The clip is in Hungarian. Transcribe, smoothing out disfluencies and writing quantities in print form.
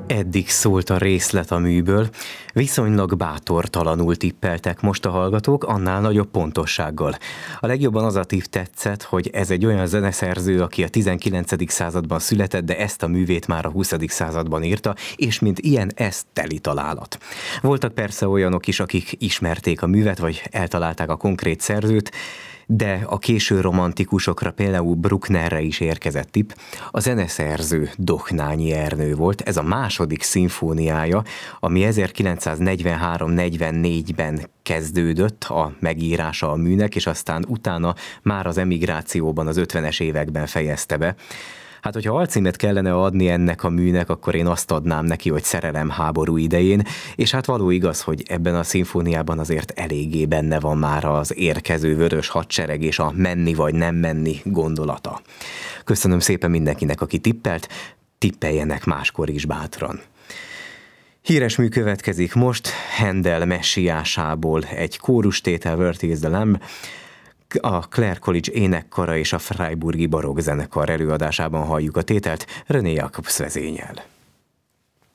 Eddig szólt a részlet a műből, viszonylag bátortalanul tippeltek most a hallgatók, annál nagyobb pontossággal. A legjobban az a tipp tetszett, hogy ez egy olyan zeneszerző, aki a 19. században született, de ezt a művét már a 20. században írta, és mint ilyen ez teli találat. Voltak persze olyanok is, akik ismerték a művet, vagy eltalálták a konkrét szerzőt, de a késő romantikusokra, például Brucknerre is érkezett tipp. A zeneszerző Dohnányi Ernő volt, ez a második szimfóniája, ami 1943-44-ben kezdődött a megírása a műnek, és aztán utána már az emigrációban, az 50-es években fejezte be. Hát, hogyha alcímet kellene adni ennek a műnek, akkor én azt adnám neki, hogy Szerelem háború idején, és hát való igaz, hogy ebben a szimfóniában azért eléggé benne van már az érkező vörös hadsereg és a menni vagy nem menni gondolata. Köszönöm szépen mindenkinek, aki tippelt, tippeljenek máskor is bátran. Híres mű következik most, Handel messiásából egy kórustétel, Where is the Lamb, a Clare College énekkara és a Freiburgi Barokkzenekar előadásában halljuk a tételt, René Jacobs vezényel.